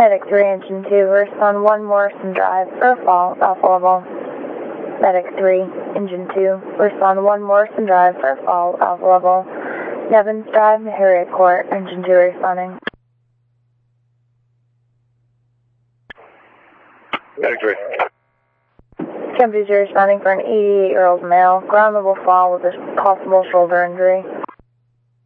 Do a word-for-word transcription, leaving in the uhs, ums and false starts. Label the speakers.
Speaker 1: Medic three, Engine two, respond one Morrison Drive, for fall, alpha level. Medic three, Engine two, respond one Morrison Drive, for fall, alpha level. Nevins Drive, Harriet Court, Engine two responding.
Speaker 2: Medic three.
Speaker 1: Company two responding for an eighty-eight-year-old male, ground level fall with a possible shoulder injury.